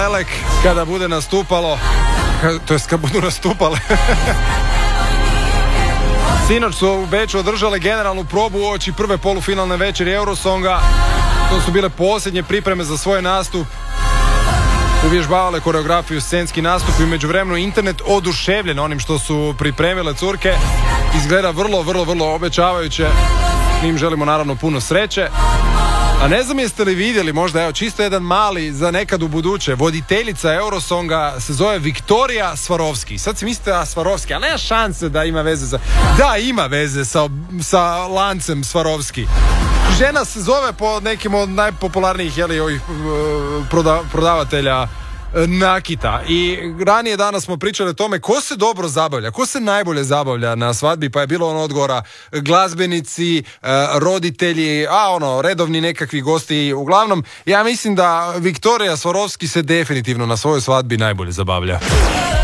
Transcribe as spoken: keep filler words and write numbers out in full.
Lelek kada bude nastupalo, to jest kad budu nastupale. Sinoć su u Beču održale generalnu probu uoči prve polufinalne večeri Eurosonga. To su bile posljednje pripreme za svoj nastup. Uvježbavale koreografiju, scenski nastup i u međuvremenu internet oduševljen onim što su pripremile curke. Izgleda vrlo, vrlo, vrlo obećavajuće. Im želimo naravno puno sreće. A ne znam jeste li vidjeli, možda evo čisto jedan mali za nekad u buduće, voditeljica Eurosonga se zove Viktorija Svarovski. Sad si mislite, a Svarovski, ali nema šanse da ima veze sa... Da, ima veze sa, sa lancem Svarovski. Žena se zove po nekim od najpopularnijih jeli, ovih, proda, prodavatelja nakita. I ranije danas smo pričali o tome ko se dobro zabavlja, ko se najbolje zabavlja na svadbi, pa je bilo ono odgovora glazbenici, roditelji, a ono, redovni nekakvi gosti. Uglavnom, ja mislim da Viktorija Svarovski se definitivno na svojoj svadbi najbolje zabavlja.